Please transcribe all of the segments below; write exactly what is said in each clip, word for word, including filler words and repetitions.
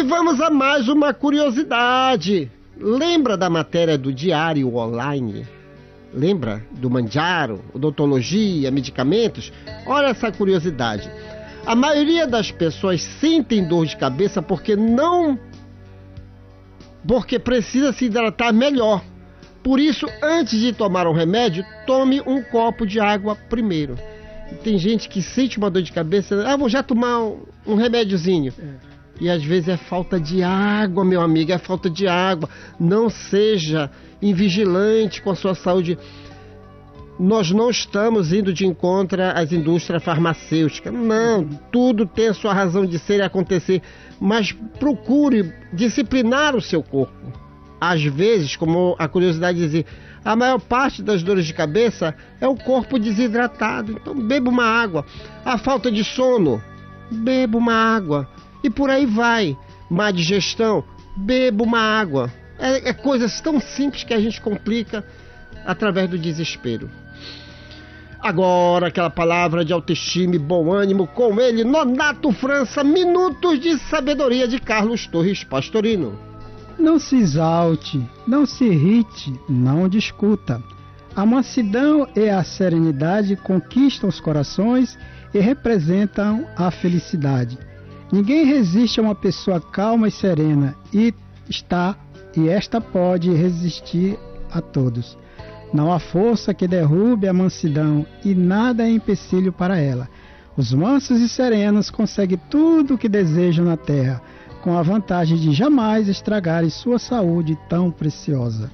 E vamos a mais uma curiosidade. Lembra da matéria do Diário Online? Lembra do Manjaro, odontologia, medicamentos? Olha essa curiosidade. A maioria das pessoas sentem dor de cabeça porque não... porque precisa se hidratar melhor. Por isso, antes de tomar um remédio, tome um copo de água primeiro. E tem gente que sente uma dor de cabeça, ah, vou já tomar um, um remédiozinho. É. E às vezes é falta de água, meu amigo, é falta de água. Não seja invigilante com a sua saúde. Nós não estamos indo de encontro às indústrias farmacêuticas. Não, tudo tem a sua razão de ser e acontecer. Mas procure disciplinar o seu corpo. Às vezes, como a curiosidade dizia, a maior parte das dores de cabeça é o corpo desidratado. Então beba uma água. A falta de sono, beba uma água. E por aí vai. Má digestão, beba uma água. É, é coisas tão simples que a gente complica através do desespero. Agora aquela palavra de autoestima e bom ânimo com ele, Nonato França, Minutos de Sabedoria de Carlos Torres Pastorino. Não se exalte, não se irrite, não discuta. A mansidão e a serenidade conquistam os corações e representam a felicidade. Ninguém resiste a uma pessoa calma e serena e está e esta pode resistir a todos. Não há força que derrube a mansidão e nada é empecilho para ela. Os mansos e serenos conseguem tudo o que desejam na terra, com a vantagem de jamais estragarem sua saúde tão preciosa.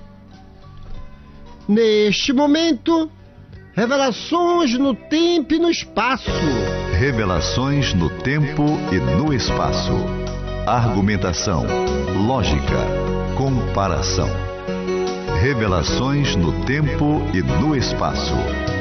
Neste momento, revelações no tempo e no espaço. Revelações no tempo e no espaço. Argumentação, lógica, comparação. Revelações no tempo e no espaço.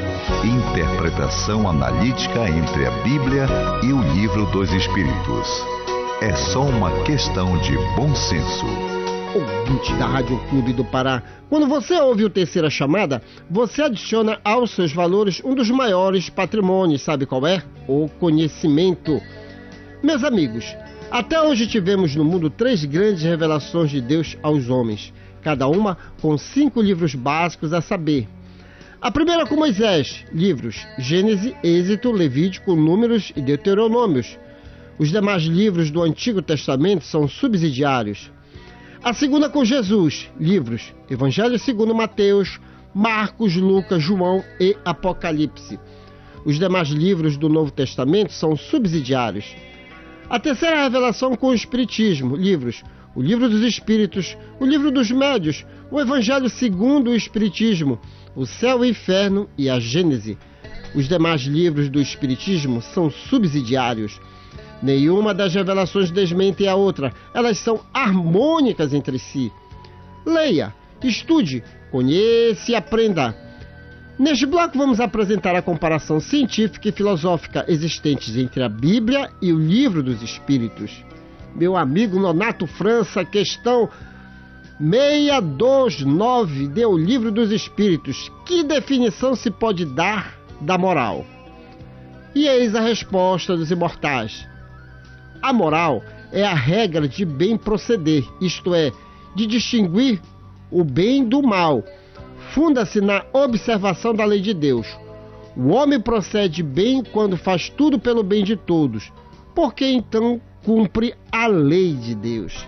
Interpretação analítica entre a Bíblia e o Livro dos Espíritos. É só uma questão de bom senso. Ouvinte da Rádio Clube do Pará, quando você ouve o Terceira Chamada, você adiciona aos seus valores um dos maiores patrimônios, sabe qual é? O conhecimento. Meus amigos, até hoje tivemos no mundo três grandes revelações de Deus aos homens, cada uma com cinco livros básicos a saber. A primeira com Moisés, livros Gênesis, Êxodo, Levítico, Números e Deuteronômios. Os demais livros do Antigo Testamento são subsidiários. A segunda com Jesus, livros Evangelho segundo Mateus, Marcos, Lucas, João e Apocalipse. Os demais livros do Novo Testamento são subsidiários. A terceira revelação com o Espiritismo, livros o Livro dos Espíritos, o Livro dos Médios, o Evangelho segundo o Espiritismo, o Céu e o Inferno e a Gênese. Os demais livros do Espiritismo são subsidiários. Nenhuma das revelações desmente a outra, elas são harmônicas entre si. Leia, estude, conheça e aprenda. Neste bloco vamos apresentar a comparação científica e filosófica existentes entre a Bíblia e o Livro dos Espíritos. Meu amigo Nonato França, questão seiscentos e vinte e nove de O Livro dos Espíritos. Que definição se pode dar da moral? E eis a resposta dos imortais. A moral é a regra de bem proceder, isto é, de distinguir o bem do mal. Funda-se na observação da lei de Deus. O homem procede bem quando faz tudo pelo bem de todos, porque então cumpre a lei de Deus.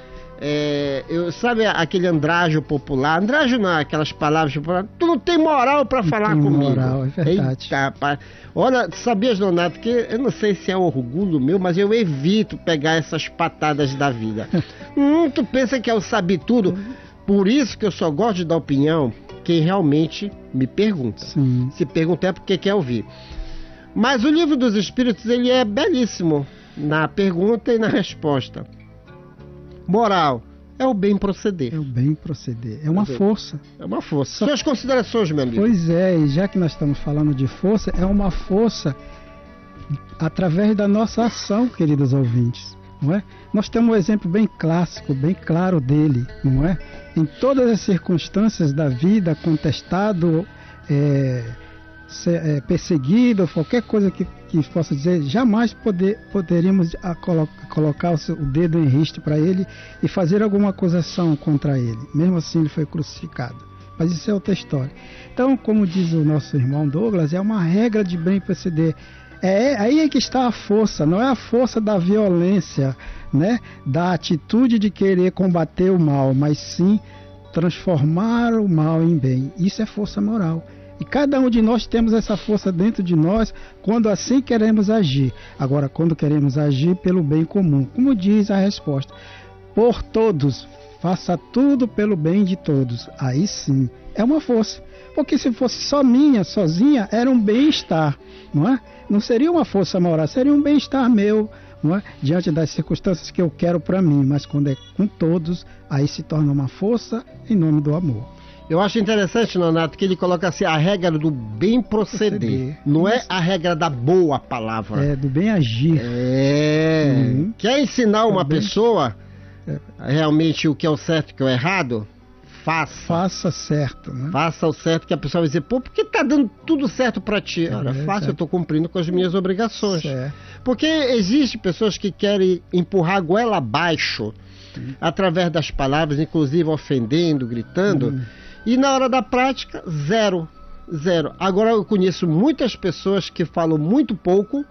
É, eu, sabe aquele andrágio popular? Andrágio não, aquelas palavras populares. Tu não tem moral para falar tem comigo. Moral, é verdade. Eita, pá. Olha, sabias, Donato, que eu não sei se é orgulho meu, mas eu evito pegar essas patadas da vida. hum, tu pensa que eu sabe tudo? Por isso que eu só gosto de dar opinião quem realmente me pergunta. Sim. Se perguntar é porque quer ouvir. Mas o Livro dos Espíritos, ele é belíssimo na pergunta e na resposta. Moral é o bem proceder. É o bem proceder. É uma bem. força. É uma força. Só... Suas considerações, meu amigo? Pois é, e já que nós estamos falando de força, é uma força através da nossa ação, queridos ouvintes, não é? Nós temos um exemplo bem clássico, bem claro dele, não é? Em todas as circunstâncias da vida, contestado, é, ser, é, perseguido, qualquer coisa que, que possa dizer, jamais poder, poderíamos a, colo, colocar o, seu, o dedo em riste para ele e fazer alguma acusação contra ele. Mesmo assim ele foi crucificado. Mas isso é outra história. Então, como diz o nosso irmão Douglas, é uma regra de bem proceder. É aí é que está a força, não é a força da violência, né? Da atitude de querer combater o mal, mas sim transformar o mal em bem. Isso é força moral. E cada um de nós temos essa força dentro de nós quando assim queremos agir. Agora, quando queremos agir pelo bem comum, como diz a resposta, por todos, faça tudo pelo bem de todos. Aí sim, é uma força. Porque se fosse só minha, sozinha, era um bem-estar, não é? Não seria uma força moral, seria um bem-estar meu, não é? Diante das circunstâncias que eu quero para mim. Mas quando é com todos, aí se torna uma força em nome do amor. Eu acho interessante, Nonato, que ele coloca assim, a regra do bem proceder. proceder. Não é a regra da boa palavra. É, do bem agir. É. Uhum. Quer ensinar uma Também. pessoa é. realmente o que é o certo e o que é o errado? Faça. Faça certo, né? Faça o certo, que a pessoa vai dizer, pô, por que tá dando tudo certo pra ti? É, Olha, é, fácil, eu tô cumprindo com as minhas obrigações. Certo. Porque existem pessoas que querem empurrar a goela abaixo, hum. através das palavras, inclusive ofendendo, gritando, hum. e na hora da prática, zero. Zero. Agora eu conheço muitas pessoas que falam muito pouco,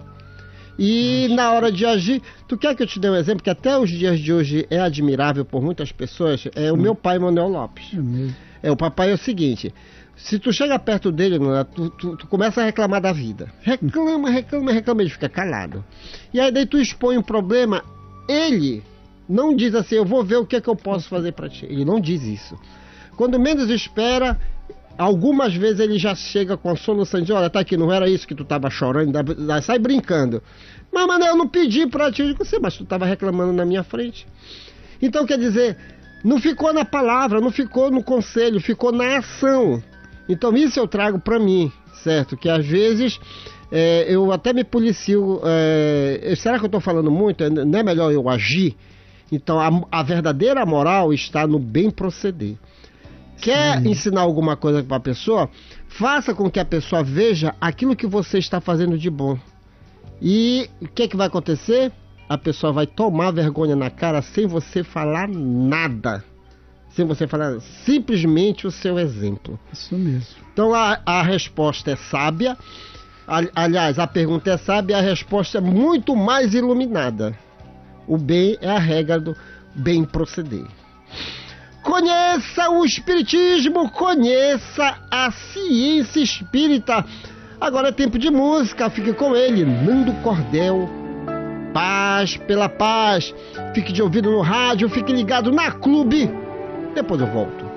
e Nossa. na hora de agir, tu quer que eu te dê um exemplo que até os dias de hoje é admirável por muitas pessoas? É o meu pai, Manuel Lopes. É, mesmo. é o papai é o seguinte, se tu chega perto dele, tu, tu, tu começa a reclamar da vida. Reclama, reclama, reclama, ele fica calado. E aí daí tu expõe um problema, ele não diz assim, eu vou ver o que é que eu posso fazer pra ti. Ele não diz isso. Quando menos espera, algumas vezes ele já chega com a solução de, olha, tá aqui, não era isso que tu tava chorando, sai brincando. Mas, mano, eu não pedi pra ti, eu digo, mas tu tava reclamando na minha frente. Então, quer dizer, não ficou na palavra, não ficou no conselho, ficou na ação. Então, isso eu trago pra mim, certo? Que às vezes, é, eu até me policio, é, será que eu tô falando muito? Não é melhor eu agir? Então, a, a verdadeira moral está no bem proceder. Quer Sim. ensinar alguma coisa para a pessoa? Faça com que a pessoa veja aquilo que você está fazendo de bom. E o que, é que vai acontecer? A pessoa vai tomar vergonha na cara sem você falar nada. Sem você falar simplesmente o seu exemplo. Isso mesmo. Então a, a resposta é sábia. Aliás, a pergunta é sábia e a resposta é muito mais iluminada. O bem é a regra do bem proceder. Conheça o Espiritismo, conheça a ciência espírita. Agora é tempo de música, fique com ele, Nando Cordel. Paz pela paz. Fique de ouvido no rádio, fique ligado na Clube. Depois eu volto.